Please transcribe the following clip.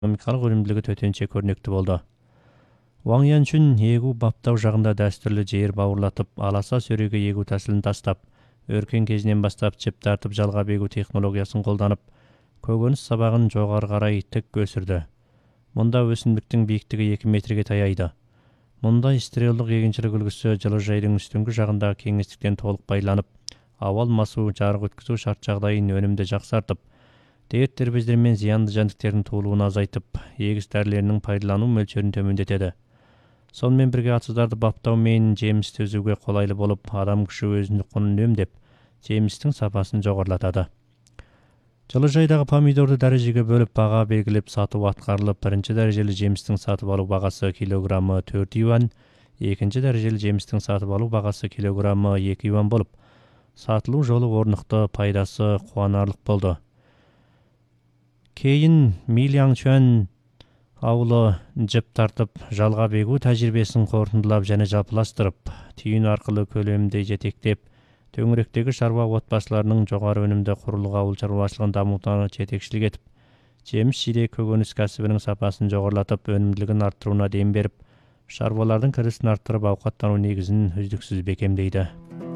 экономикалык өнүмдүүлүгү төтөнчө көрнөктүү болду. Ваң Янчүн эгүү баптау жагында дәстүрлүү жер бауырлатып, аласа сөрөгө эгүү тәсилин тастап, өркөн кезинен баштап жеп тартып жалгап эгүү технологиясын колдонуп, көкөнүс сабагын жогору карай тик өсүрдү. Мында өсүмдүктүн бийиктиги 2 метрге таянды. Мында стерилдик эгинчилик үлгүсү жылыжайдын үстүңкү жагында кеңистиктен толук байланып, абал масуу жарык өткөзүү шарт жагдайын өнүмдү жаксартып, дерттер бездер менен зыяндуу жандыктердин туулуун азайтып, эгиз дарилеринин пайдалануу мөлчөрүн төмөндөтөдү. Сонун бирге атсыздарды баптау менен жемис түзүүгө колайлуу болуп, адам күшү өзүндүк кунун үнөмдөп, жемистин сапасын жогорулатады. Жылыжайдагы помидорду дарежеге бөлүп бага белгилеп сатуу аткарылып, биринчи дарежелүү жемистин сатып алуу багасы килограммы 4 юан, экинчи дарежелүү жемистин сатып алуу багасы килограммы 2 юан болуп, сатылуу жолу орнуктуу, пайдасы кубанарлык болду. Кийин Ми Ляңчүан ауылы жеп тартып, жалгап эгүү тажрыйбесин корутундулап жана жалпылаштырып, түйүн аркылуу көлөмдү жетектеп, төңүрөктөгү шаруа отбасыларынын жогору өнүмдүү курулук ауыл чарбачылыгын дамытууна жетекчилик этип, жемиш жидек көкөнүс касыбынын сапасын жогорулатып, өнүмдүүлүгүн арттырууна дем берип, шаруалардын кирисин арттырып, абкаттануу негизин үздүксүз бекемдейди.